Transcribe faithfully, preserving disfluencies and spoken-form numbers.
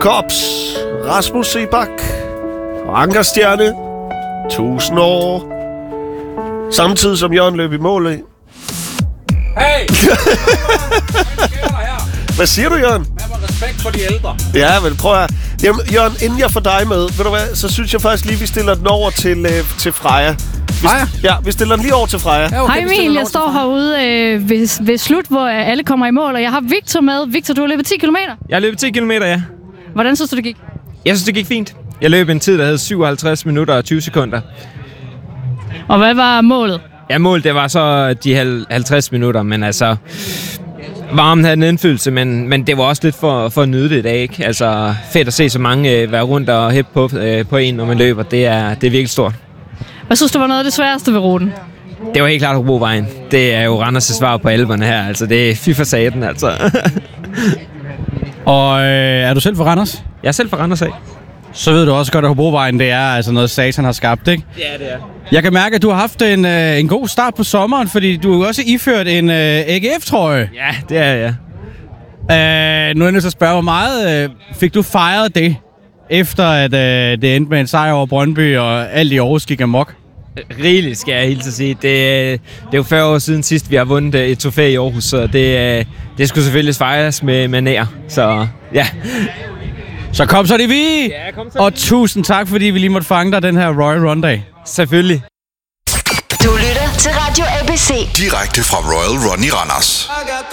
Kops, Rasmus Sebak, Ankerstjerne, tusind år. Samtidig som Jørgen løb i mål af. Hey! Hvad siger du, Jørgen? Jeg har respekt for de ældre. Ja, men prøv at... Jamen, Jørgen, inden jeg får dig med, ved du hvad, så synes jeg faktisk lige, vi stiller den over til, øh, til Freja. Vi, Freja? Ja, vi stiller den lige over til Freja. Ja, okay, Hej Emil, jeg står herude øh, ved, ved slut, hvor alle kommer i mål, og jeg har Victor med. Victor, du har løbet ti kilometer. Jeg løb ti kilometer, ja. Hvordan synes du, det gik? Jeg synes, det gik fint. Jeg løb en tid, der hed syvoghalvtreds minutter og tyve sekunder. Og hvad var målet? Ja, målet, det var så de halvtreds minutter, men altså... Varmen havde en indflydelse, men, men det var også lidt for, for at nyde det i dag, ikke? Altså, fedt at se så mange øh, være rundt og hæppe på, øh, på en, når man løber. Det er, det er virkelig stort. Hvad synes du var noget af det sværeste ved ruten? Det var helt klart Hobrovejen. Det er jo Randers' svar på Alperne her. Altså, det er fy for saten, altså. Og øh, er du selv fra Randers? Jeg er selv fra Randers af. Så ved du også godt, at Hobrovejen, det er altså noget, satan har skabt, ikke? Ja, det er. Jeg kan mærke, at du har haft en, øh, en god start på sommeren, fordi du har også iført en øh, A G F-trøje. Ja, det er jeg. Øh, nu er jeg nødt til at spørge, hvor meget øh, fik du fejret det, efter at øh, det endte med en sejr over Brøndby, og alt i Aarhus gik amok? Rigeligt, skal jeg hilse at sige. Det, det er jo fyrre år siden sidst, vi har vundet et trofæ i Aarhus, så det, det skulle selvfølgelig fejres med, med nær. Så ja. Så kom så, det vi! Ja, kom så. Og tusind tak, fordi vi lige måtte fange dig den her Royal Run-dag. Selvfølgelig. Du lytter til Radio A B C. Direkte fra Royal Run i Randers.